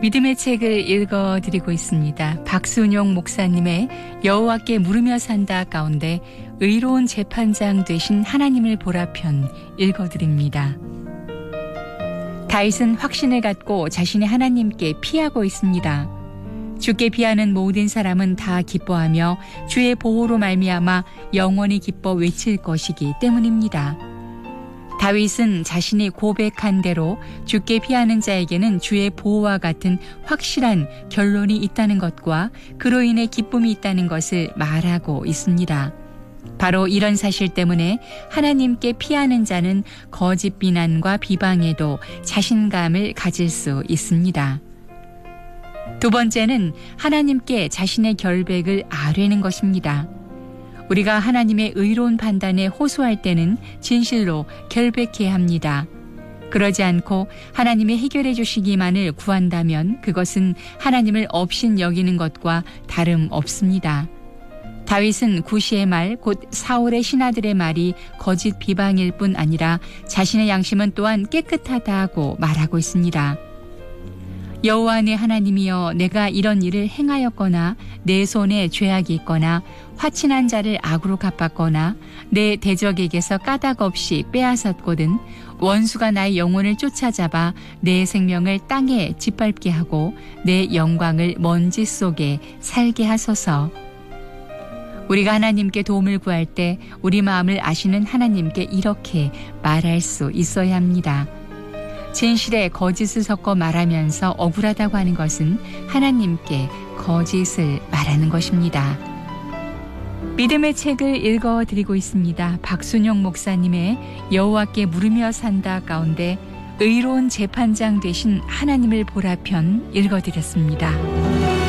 믿음의 책을 읽어드리고 있습니다. 박순용 목사님의 여호와께 물으며 산다 가운데 의로운 재판장 되신 하나님을 보라 편 읽어드립니다. 다윗은 확신을 갖고 자신의 하나님께 피하고 있습니다. 주께 피하는 모든 사람은 다 기뻐하며 주의 보호로 말미암아 영원히 기뻐 외칠 것이기 때문입니다. 다윗은 자신이 고백한 대로 주께 피하는 자에게는 주의 보호와 같은 확실한 결론이 있다는 것과 그로 인해 기쁨이 있다는 것을 말하고 있습니다. 바로 이런 사실 때문에 하나님께 피하는 자는 거짓 비난과 비방에도 자신감을 가질 수 있습니다. 두 번째는 하나님께 자신의 결백을 아뢰는 것입니다. 우리가 하나님의 의로운 판단에 호소할 때는 진실로 결백해야 합니다. 그러지 않고 하나님이 해결해 주시기만을 구한다면 그것은 하나님을 업신 여기는 것과 다름없습니다. 다윗은 구시의 말, 곧 사울의 신하들의 말이 거짓 비방일 뿐 아니라 자신의 양심은 또한 깨끗하다고 말하고 있습니다. 여호와 내 하나님이여, 내가 이런 일을 행하였거나 내 손에 죄악이 있거나 화친한 자를 악으로 갚았거나 내 대적에게서 까닭 없이 빼앗았거든 원수가 나의 영혼을 쫓아잡아 내 생명을 땅에 짓밟게 하고 내 영광을 먼지 속에 살게 하소서. 우리가 하나님께 도움을 구할 때 우리 마음을 아시는 하나님께 이렇게 말할 수 있어야 합니다. 진실에 거짓을 섞어 말하면서 억울하다고 하는 것은 하나님께 거짓을 말하는 것입니다. 믿음의 책을 읽어드리고 있습니다. 박순용 목사님의 여호와께 물으며 산다 가운데 의로운 재판장 되신 하나님을 보라 편 읽어드렸습니다.